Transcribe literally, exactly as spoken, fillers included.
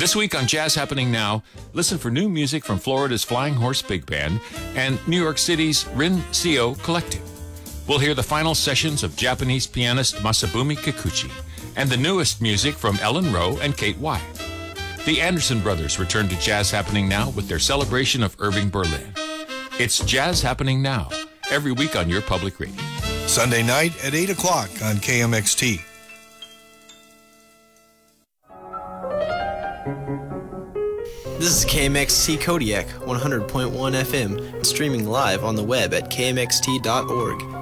This week on Jazz Happening Now, listen for new music from Florida's Flying Horse Big Band and New York City's Rin Seo Collective. We'll hear the final sessions of Japanese pianist Masabumi Kikuchi and the newest music from Ellen Rowe and Kate Wyatt. The Anderson Brothers return to Jazz Happening Now with their celebration of Irving Berlin. It's Jazz Happening Now, every week on your public radio. Sunday night at eight o'clock on K M X T. This is K M X T Kodiak, one hundred point one F M, streaming live on the web at k m x t dot org.